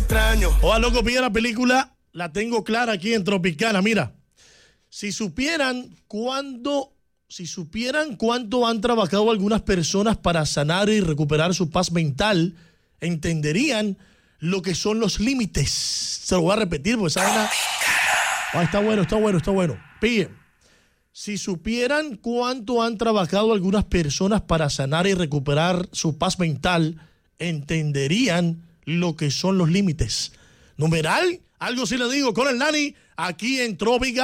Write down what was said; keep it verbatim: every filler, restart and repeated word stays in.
extraño. Oa, loco, pide la película, la tengo clara aquí en Tropicana. Mira, si supieran cuándo, si supieran cuánto han trabajado algunas personas para sanar y recuperar su paz mental, entenderían lo que son los límites. Se lo voy a repetir porque esa vaina... Ah, está bueno, está bueno, está bueno. Pille. Si supieran cuánto han trabajado algunas personas para sanar y recuperar su paz mental, entenderían lo que son los límites. Numeral, algo sí le digo con el Nani, aquí en Trópica.